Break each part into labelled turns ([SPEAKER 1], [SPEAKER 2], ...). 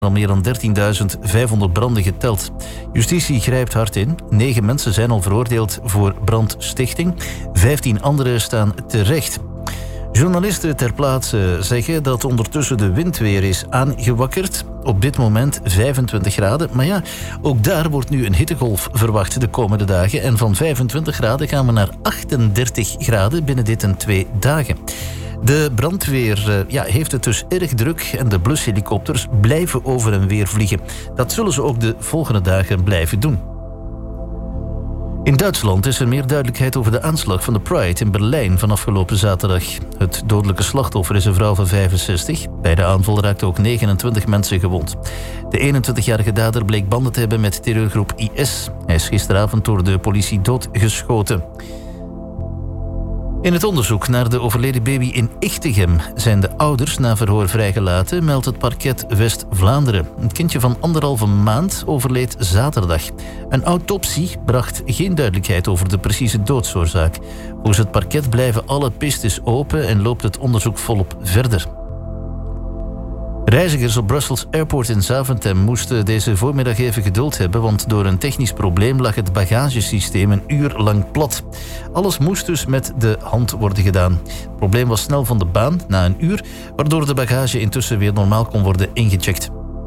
[SPEAKER 1] al meer dan 13.500 branden geteld. Justitie grijpt hard in. 9 mensen zijn al veroordeeld voor brandstichting. 15 anderen staan terecht. Journalisten ter plaatse zeggen dat ondertussen de wind weer is aangewakkerd. Op dit moment 25 graden. Maar ja, ook daar wordt nu een hittegolf verwacht de komende dagen. En van 25 graden gaan we naar 38 graden binnen dit en 2 dagen. De brandweer heeft het dus erg druk en de blushelikopters blijven over en weer vliegen. Dat zullen ze ook de volgende dagen blijven doen. In Duitsland is er meer duidelijkheid over de aanslag van de Pride in Berlijn van afgelopen zaterdag. Het dodelijke slachtoffer is een vrouw van 65. Bij de aanval raakten ook 29 mensen gewond. De 21-jarige dader bleek banden te hebben met terreurgroep IS. Hij is gisteravond door de politie doodgeschoten. In het onderzoek naar de overleden baby in Echtegem zijn de ouders na verhoor vrijgelaten, meldt het parket West-Vlaanderen. Het kindje van 1,5 maand overleed zaterdag. Een autopsie bracht geen duidelijkheid over de precieze doodsoorzaak. Volgens het parket blijven alle pistes open en loopt het onderzoek volop verder. Reizigers op Brussels Airport in Zaventem moesten deze voormiddag even geduld hebben, want door een technisch probleem lag het bagagesysteem een uur lang plat. Alles moest dus met de hand worden gedaan. Het probleem was snel van de baan na een uur, waardoor de bagage intussen weer normaal kon worden ingecheckt.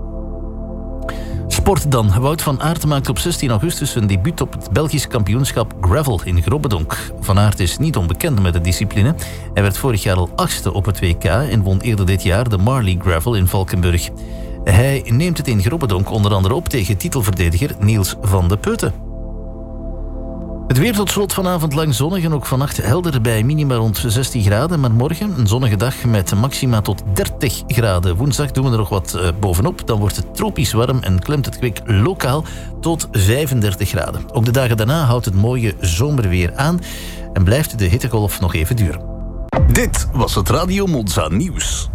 [SPEAKER 1] Sport dan. Wout van Aert maakt op 16 augustus een debuut op het Belgisch kampioenschap Gravel in Grobbedonk. Van Aert is niet onbekend met de discipline. Hij werd vorig jaar al 8e op het WK en won eerder dit jaar de Marley Gravel in Valkenburg. Hij neemt het in Grobbedonk onder andere op tegen titelverdediger Niels van de Putten. Het weer tot slot vanavond lang zonnig en ook vannacht helder bij minima rond 16 graden. Maar morgen een zonnige dag met maxima tot 30 graden. Woensdag doen we er nog wat bovenop. Dan wordt het tropisch warm en klemt het kwik lokaal tot 35 graden. Ook de dagen daarna houdt het mooie zomerweer aan en blijft de hittegolf nog even duren.
[SPEAKER 2] Dit was het Radio Monza Nieuws.